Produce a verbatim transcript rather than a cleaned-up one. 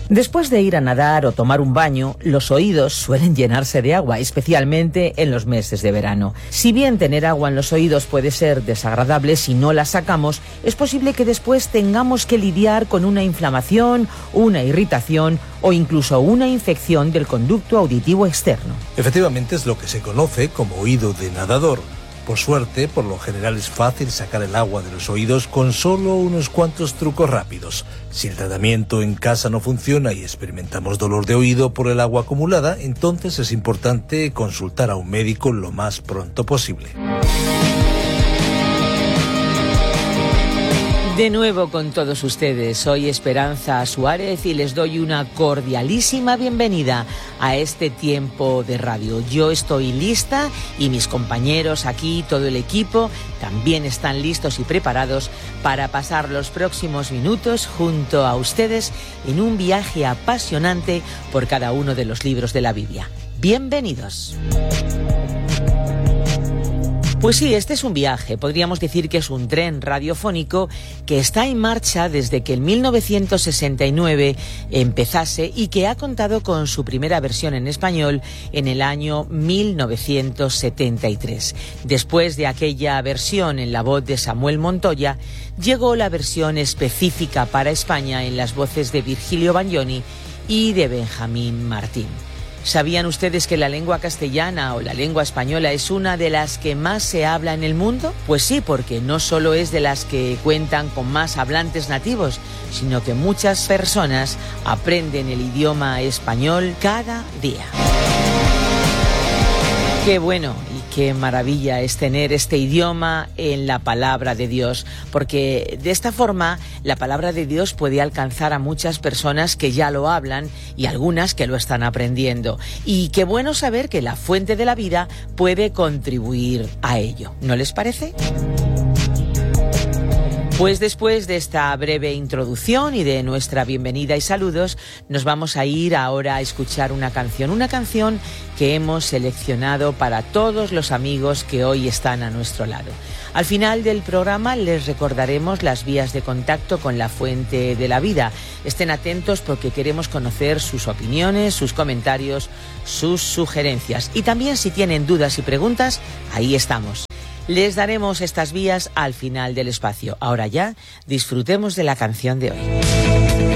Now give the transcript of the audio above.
Después de ir a nadar o tomar un baño, los oídos suelen llenarse de agua, especialmente en los meses de verano. Si bien tener agua en los oídos puede ser desagradable si no la sacamos, es posible que después tengamos que lidiar con una inflamación, una irritación o incluso una infección del conducto auditivo externo. Efectivamente, es lo que se conoce como oído de nadador. Por suerte, por lo general es fácil sacar el agua de los oídos con solo unos cuantos trucos rápidos. Si el tratamiento en casa no funciona y experimentamos dolor de oído por el agua acumulada, entonces es importante consultar a un médico lo más pronto posible. De nuevo con todos ustedes, soy Esperanza Suárez y les doy una cordialísima bienvenida a este tiempo de radio. Yo estoy lista y mis compañeros aquí, todo el equipo, también están listos y preparados para pasar los próximos minutos junto a ustedes en un viaje apasionante por cada uno de los libros de la Biblia. Bienvenidos. Pues sí, este es un viaje, podríamos decir que es un tren radiofónico que está en marcha desde que en mil novecientos sesenta y nueve empezase y que ha contado con su primera versión en español en el año mil novecientos setenta y tres. Después de aquella versión en la voz de Samuel Montoya, llegó la versión específica para España en las voces de Virgilio Bagnoni y de Benjamín Martín. ¿Sabían ustedes que la lengua castellana o la lengua española es una de las que más se habla en el mundo? Pues sí, porque no solo es de las que cuentan con más hablantes nativos, sino que muchas personas aprenden el idioma español cada día. Qué bueno y qué maravilla es tener este idioma en la palabra de Dios, porque de esta forma la palabra de Dios puede alcanzar a muchas personas que ya lo hablan y algunas que lo están aprendiendo. Y qué bueno saber que la fuente de la vida puede contribuir a ello. ¿No les parece? Pues después de esta breve introducción y de nuestra bienvenida y saludos, nos vamos a ir ahora a escuchar una canción, una canción que hemos seleccionado para todos los amigos que hoy están a nuestro lado. Al final del programa les recordaremos las vías de contacto con la Fuente de la Vida. Estén atentos porque queremos conocer sus opiniones, sus comentarios, sus sugerencias. Y también si tienen dudas y preguntas, ahí estamos. Les daremos estas vías al final del espacio. Ahora ya, disfrutemos de la canción de hoy.